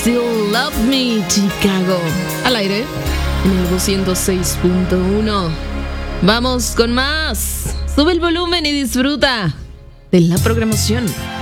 Still Love Me, Chicago. Al aire, en el 206.1. Vamos con más. Sube el volumen y disfruta de la programación.